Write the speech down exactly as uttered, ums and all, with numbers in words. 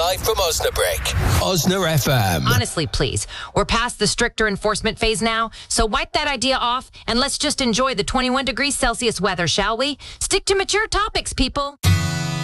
live from Osnabrick. Osna F M. Honestly, please. We're past the stricter enforcement phase now, so wipe that idea off and let's just enjoy the twenty-one degrees Celsius weather, shall we? Stick to mature topics, people.